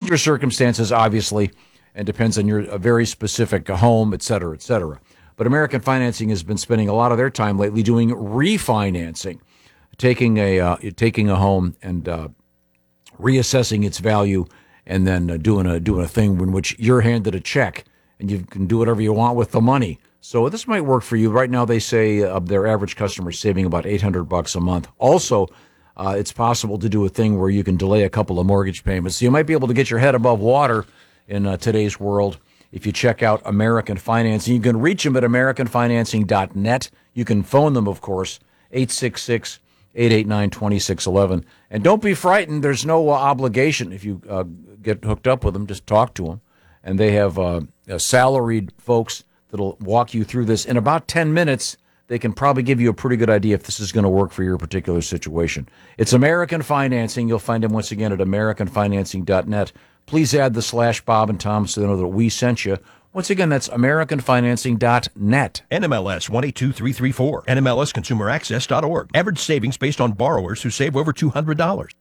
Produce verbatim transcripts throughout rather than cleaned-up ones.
your circumstances, obviously, and depends on your a very specific home, et cetera, et cetera. But American Financing has been spending a lot of their time lately doing refinancing, taking a uh, taking a home and uh, reassessing its value, and then uh, doing a doing a thing in which you're handed a check and you can do whatever you want with the money. So this might work for you. Right now, they say uh, their average customer is saving about eight hundred bucks a month. Also, uh, it's possible to do a thing where you can delay a couple of mortgage payments. So you might be able to get your head above water in uh, today's world if you check out American Financing. You can reach them at american financing dot net. You can phone them, of course, eight six six, eight eight nine, two six one one. And don't be frightened. There's no uh, obligation if you uh, get hooked up with them. Just talk to them. And they have uh, uh, salaried folks that'll walk you through this. In about ten minutes, they can probably give you a pretty good idea if this is going to work for your particular situation. It's American Financing. You'll find them once again at american financing dot net. Please add the slash Bob and Tom so they know that we sent you. Once again, that's american financing dot net. N M L S one eight two three three four. N M L S consumer access dot org. Average savings based on borrowers who save over two hundred dollars.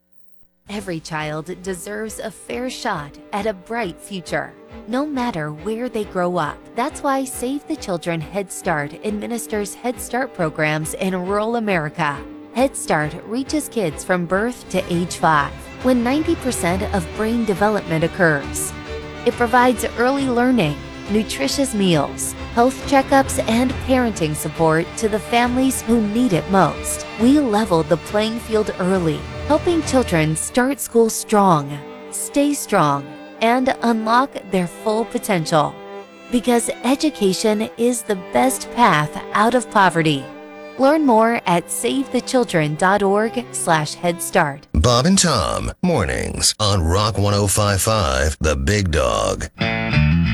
Every child deserves a fair shot at a bright future, no matter where they grow up. That's why Save the Children Head Start administers Head Start programs in rural America. Head Start reaches kids from birth to age five, when ninety percent of brain development occurs. It provides early learning, nutritious meals, health checkups, and parenting support to the families who need it most. We level the playing field early, helping children start school strong, stay strong, and unlock their full potential. Because education is the best path out of poverty. Learn more at save the children dot org slash head start. Bob and Tom, mornings on Rock one oh five point five, The Big Dog.